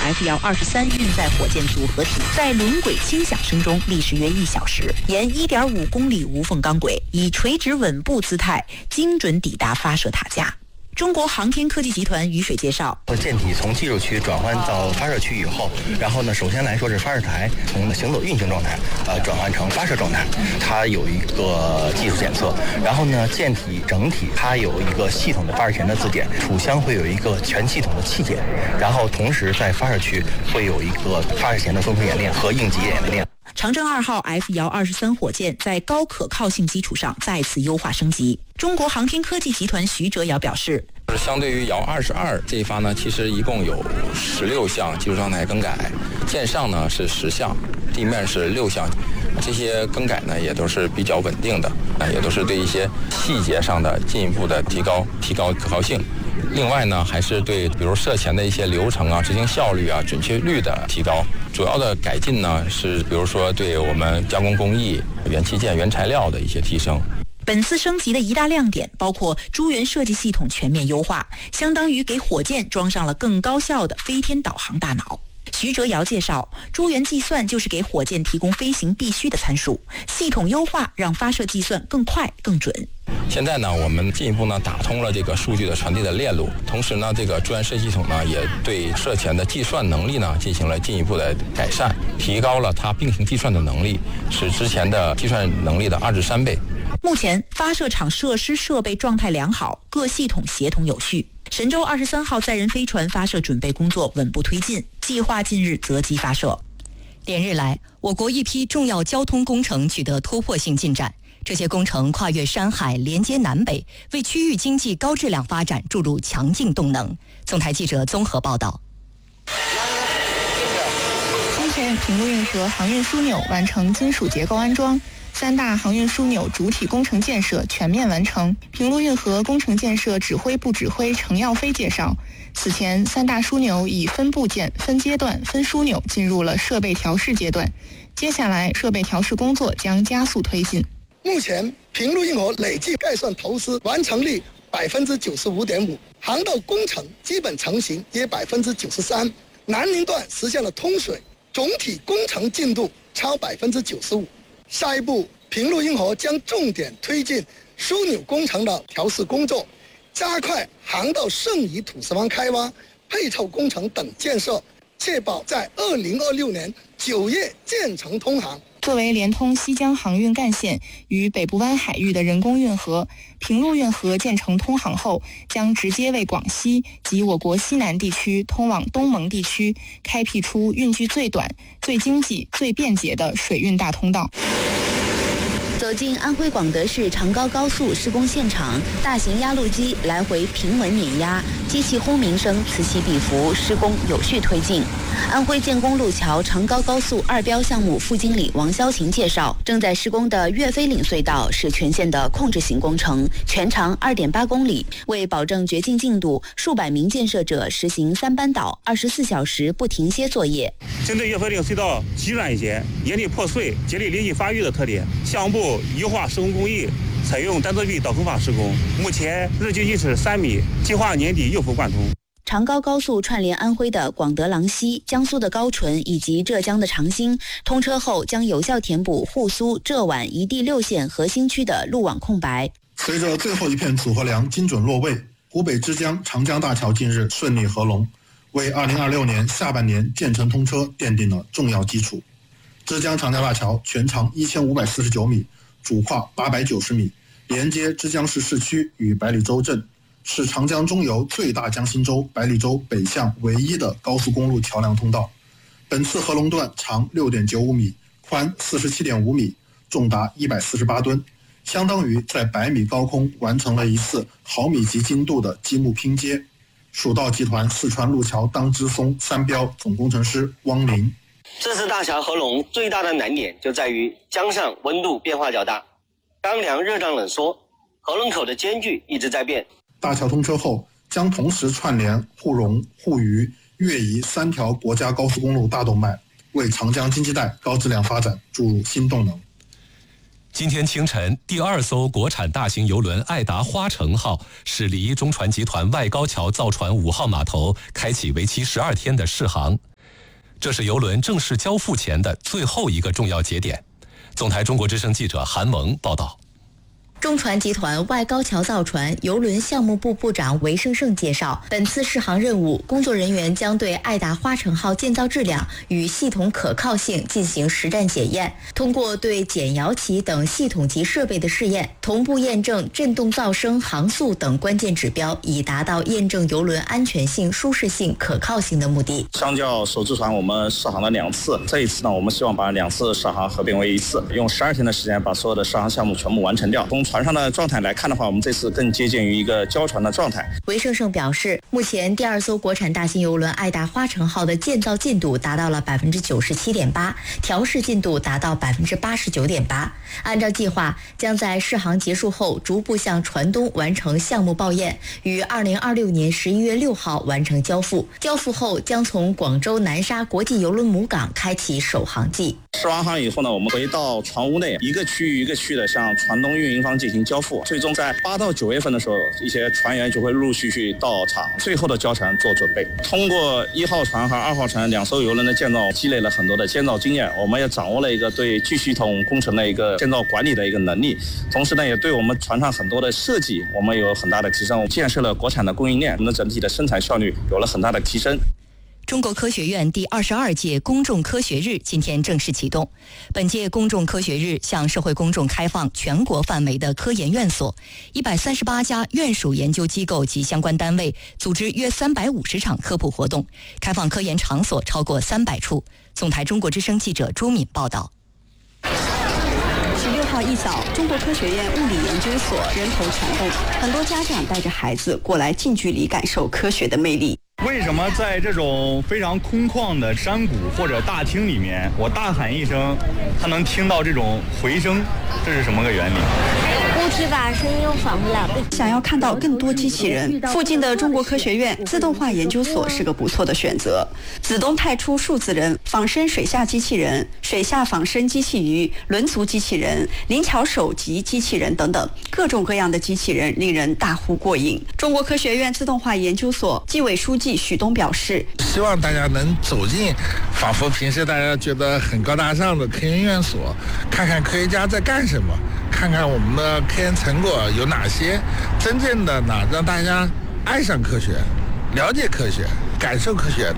F-123运载火箭组合体在轮轨轻响声中历时约1小时，沿1.5公里无缝钢轨，以垂直稳步姿态精准抵达发射塔架。中国航天科技集团于水介绍， 舰体从技术区转换到发射区以后，然后呢，首先来说是发射台从行走运行状态，转换成发射状态，它有一个技术检测，然后呢，舰体整体它有一个系统的发射前的自检，储箱会有一个全系统的气检，然后同时在发射区会有一个发射前的综合演练和应急演练。 长征2号 F-123火箭在高可靠性基础上再次优化升级。中国航天科技集团徐哲尧表示， 相对于遥22这一发呢，其实一共有16项技术状态更改，舰上呢是10项，地面是6项，这些更改呢也都是比较稳定的，也都是对一些细节上的进一步的提高可靠性。另外呢，还是对比如射前的一些流程啊、执行效率啊、准确率的提高。主要的改进呢是比如说对我们加工工艺、元器件、原材料的一些提升。 本次升级的一大亮点包括诸元设计系统全面优化，相当于给火箭装上了更高效的飞天导航大脑。徐哲尧介绍，诸元计算就是给火箭提供飞行必须的参数，系统优化让发射计算更快更准。 现在呢，我们进一步呢打通了这个数据的传递的链路，同时呢，这个诸元设计系统呢也对射前的计算能力呢进行了进一步的改善，提高了它并行计算的能力，是之前的计算能力的2至3倍。 目前发射场设施设备状态良好，各系统协同有序。神舟23号载人飞船发射准备工作稳步推进，计划近日择机发射。 连日来，我国一批重要交通工程取得突破性进展，这些工程跨越山海，连接南北，为区域经济高质量发展注入强劲动能。总台记者综合报道。 今天，平陆运河航运枢纽完成金属结构安装，3大航运枢纽主体工程建设全面完成。平陆运河工程建设指挥部指挥程耀飞介绍，此前3大枢纽以分部件、分阶段、分枢纽进入了设备调试阶段，接下来设备调试工作将加速推进。 目前平陆运河累计概算投资完成率95.5%，航道工程基本成型约93%，南宁段实现了通水，总体工程进度超95%。下一步，平陆运河将重点推进枢纽工程的调试工作，加快航道剩余土石方开挖、配套工程等建设，确保在2026年9月建成通航。 作为连通西江航运干线与北部湾海域的人工运河，平陆运河建成通航后，将直接为广西及我国西南地区通往东盟地区开辟出运距最短、最经济、最便捷的水运大通道。 走进安徽广德市长高高速施工现场，大型压路机来回平稳碾压，机器轰鸣声此起彼伏，施工有序推进。安徽建工路桥长高高速2标项目副经理王潇琴介绍，正在施工的岳飞岭隧道是全线的控制型工程，全长2.8公里。为保证掘进进度，数百名建设者实行3班倒、24小时不停歇作业。 针对岳飞岭隧道急软结、岩体破碎、节理离地发育的特点，项目部优化施工工艺，采用单侧壁导通法施工，目前日均基尺3米，计划年底右幅贯通。 长高高速串联安徽的广德郎西、江苏的高淳以及浙江的长兴，通车后将有效填补沪苏、浙皖一地6县核心区的路网空白。 随着最后一片组合梁精准落位，湖北之江长江大桥近日顺利合龙，为2026年下半年建成通车奠定了重要基础。之江长江大桥全长1549米，主跨890米，连接之江市市区与百里洲镇，是长江中游最大江心洲百里洲北向唯一的高速公路桥梁通道。本次合龙段长6.95米，宽47.5米，重达148吨，相当于在100米高空完成了一次毫米级精度的积木拼接。蜀道集团四川路桥当支松3标总工程师汪林， 这次大桥合龙最大的难点就在于江上温度变化较大，当梁热胀冷缩，合龙口的间距一直在变。 大桥通车后，将同时串联沪蓉、沪渝、粤宜3条国家高速公路大动脉，为长江经济带高质量发展注入新动能。 今天清晨，第2艘国产大型邮轮爱达花城号驶离中船集团外高桥造船5号码头，开启为期12天的试航。 这是邮轮正式交付前的最后一个重要节点。总台中国之声记者韩萌报道。 中船集团外高桥造船邮轮项目部部长韦胜胜介绍，本次试航任务，工作人员将对爱达花城号建造质量与系统可靠性进行实战检验，通过对减摇旗等系统级设备的试验，同步验证振动噪声、航速等关键指标，以达到验证邮轮安全性、舒适性、可靠性的目的。 相较首次船，我们试航了2次，这一次呢，我们希望把2次试航合并为1次，用12天的时间把所有的试航项目全部完成掉。从船上的状态来看的话，我们这次更接近于一个交船的状态。 韦胜胜表示，目前第2艘国产大型邮轮爱达花城号的建造进度达到了97.8%，调试进度达到89.8%。按照计划，将在试航结束后逐步向船东完成项目报验，于2026年11月6号完成交付。交付后将从广州南沙国际邮轮母港开启首航季。 试完航以后呢，我们回到船坞内，一个区域一个区域的向船东运营方进行交付。最终在8到9月份的时候，一些船员就会陆陆续续到场，最后的交船做准备。通过1号船和2号船2艘邮轮的建造，积累了很多的建造经验，我们也掌握了一个对巨系统工程的一个建造管理的一个能力。同时呢，也对我们船上很多的设计，我们有很大的提升，建设了国产的供应链，我们整体的生产效率有了很大的提升。 中国科学院第22届公众科学日今天正式启动。本届公众科学日向社会公众开放全国范围的科研院所，138家院属研究机构及相关单位组织约350场科普活动，开放科研场所超过300处。总台中国之声记者朱敏报道。 16号一早，中国科学院物理研究所人头攒动，很多家长带着孩子过来近距离感受科学的魅力。 为什么在这种非常空旷的山谷或者大厅里面，我大喊一声，它能听到这种回声？这是什么个原理？ 物体把声音又反不了。 想要看到更多机器人，附近的中国科学院自动化研究所是个不错的选择。子东派出数字人、仿生水下机器人、水下仿生机器鱼、轮足机器人、灵巧手级机器人等等，各种各样的机器人令人大呼过瘾。中国科学院自动化研究所纪委书记许东表示， 希望大家能走进仿佛平时大家觉得很高大上的科研院所，看看科学家在干什么，看看我们的科研成果有哪些，真正的让大家爱上科学，了解科学，感受科学。